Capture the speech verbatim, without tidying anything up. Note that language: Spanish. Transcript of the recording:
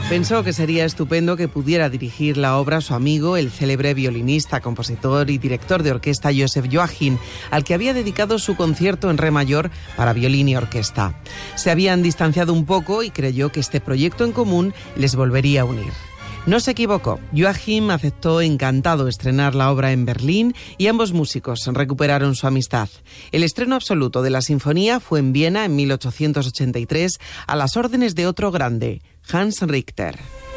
Pensó que sería estupendo que pudiera dirigir la obra su amigo, el célebre violinista, compositor y director de orquesta Joseph Joachim, al que había dedicado su concierto en re mayor para violín y orquesta. Se habían distanciado un poco y creyó que este proyecto en común les volvería a unir. No se equivocó. Joachim aceptó encantado estrenar la obra en Berlín y ambos músicos recuperaron su amistad. El estreno absoluto de la sinfonía fue en Viena en mil ochocientos ochenta y tres a las órdenes de otro grande, Hans Richter.